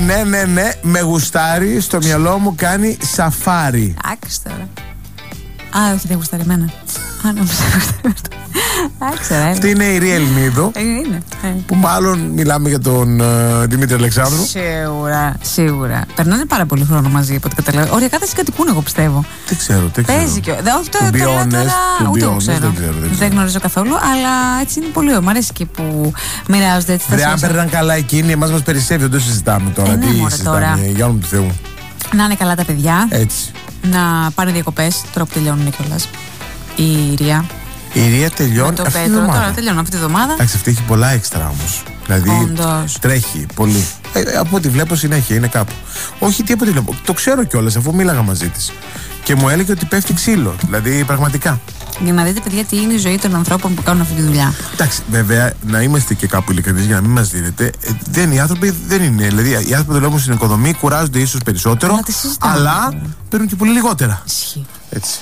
ναι, με γουστάρει, στο μυαλό μου κάνει σαφάρι. Άκουσε τώρα. Α, όχι, δεν γουστάρει εμένα. Α, νόμιζα γουστάρει. Αυτή είναι η Ρία Ελληνίδου. Είναι. Που μάλλον μιλάμε για τον Δημήτρη Αλεξάνδρου. Σίγουρα. Περνάνε πάρα πολύ χρόνο μαζί, από ό,τι καταλαβαίνω. Οριακά θα συγκατοικούν, εγώ πιστεύω. Δεν ξέρω. Παίζει και. Όχι το ούτε εγώ ξέρω. Δεν γνωρίζω καθόλου, αλλά έτσι είναι πολύ ωραίο. Μ' αρέσει και που μοιράζονται έτσι τα αν παίρναν καλά εκείνοι, εμάς μας περισσεύει, δεν το συζητάμε τώρα. Τι συζητάμε, για όνομα του Θεού. Να είναι καλά τα παιδιά. Έτσι. Να πάνε διακοπές, τώρα που τελειώνουν κιόλας. Η Ρία. Η Ρία τελειώνει αυτή τη εβδομάδα. Τώρα τελειώνει αυτή τη εβδομάδα. Εντάξει, αυτή έχει πολλά έξτρα όμως. Δηλαδή όντως. Τρέχει πολύ. Από ό,τι βλέπω συνέχεια είναι κάπου. Όχι, τι από ό,τι βλέπω. Το ξέρω κιόλας αφού μίλαγα μαζί της. Και μου έλεγε ότι πέφτει ξύλο. Δηλαδή πραγματικά. Για να δείτε, παιδιά, τι είναι η ζωή των ανθρώπων που κάνουν αυτή τη δουλειά. Εντάξει, βέβαια, να είμαστε και κάπου ειλικρινείς για να μην μας δίνετε. Οι άνθρωποι δεν είναι. Δηλαδή, οι άνθρωποι που δουλεύουν στην οικοδομή κουράζονται ίσως περισσότερο, αλλά παίρνουν και πολύ λιγότερα. Ισχύει. Έτσι.